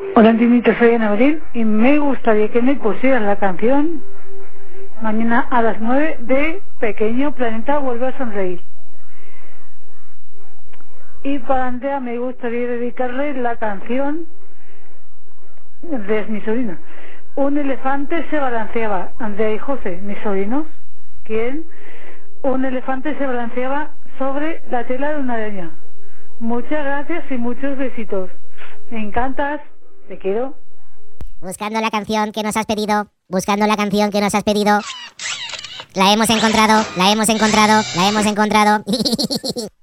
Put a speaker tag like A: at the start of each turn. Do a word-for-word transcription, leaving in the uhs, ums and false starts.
A: Hola, Antinito, soy Ana Abril y me gustaría que me pusieras la canción mañana a las nueve de Pequeño Planeta Vuelve a Sonreír. Y para Andrea me gustaría dedicarle la canción de mi sobrina. Un elefante se balanceaba. Andrea y José, mis sobrinos, ¿quién? Un elefante se balanceaba sobre la tela de una araña. Muchas gracias y muchos besitos. Me encantas. Te quiero.
B: Buscando la canción que nos has pedido. Buscando la canción que nos has pedido. La hemos encontrado. La hemos encontrado. La hemos encontrado.